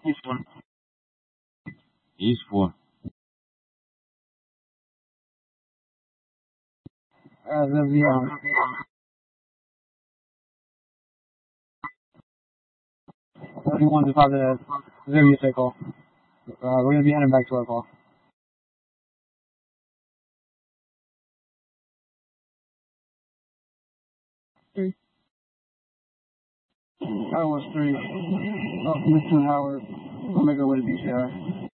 East one. East 4. Yeah. 31 is probably the Xavier cycle. We're gonna be heading back to our call. Three. I was 3. Oh, Mr. Howard. Omega with a BCR.